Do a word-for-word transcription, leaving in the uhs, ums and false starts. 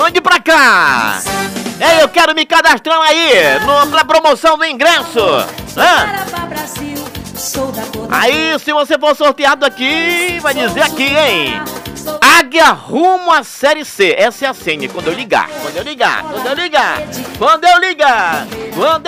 Mande pra cá. Ei, eu quero me cadastrar aí no, pra promoção do ingresso. Hã? Aí, se você for sorteado aqui, vai dizer aqui, hein? Águia rumo à Série C. Essa é a senha, quando eu ligar. Quando eu ligar, quando eu ligar. Quando eu ligar. Quando